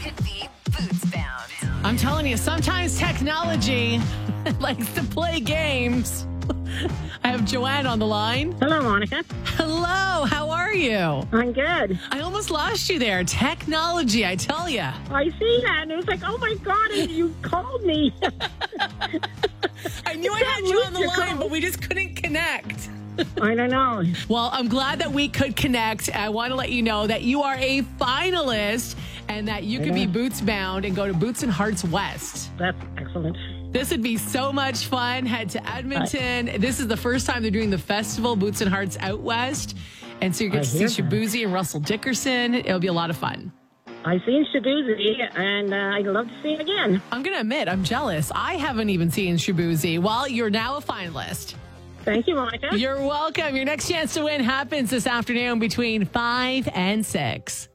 could be boots bound. I'm telling you, sometimes technology likes to play games. I have Joanne on the line. Hello, Monica. Hello, how are you? I'm good. I almost lost you there. Technology, I tell you. I see that, and it was like, oh my God, you called me. I knew I had you on the line, but we just couldn't connect. I don't know. Well, I'm glad that we could connect. I want to let you know that you are a finalist and that you could be boots bound and go to Boots and Hearts West. That's excellent. This would be so much fun. Head to Edmonton. This is the first time they're doing the festival, Boots and Hearts Out West. And so you get to see Shabuzi and Russell Dickerson. It'll be a lot of fun. I've seen Shabuzi, and I'd love to see it again. I'm going to admit, I'm jealous. I haven't even seen Shabuzi. Well, you're now a finalist. Thank you, Monica. You're welcome. Your next chance to win happens this afternoon between 5 and 6.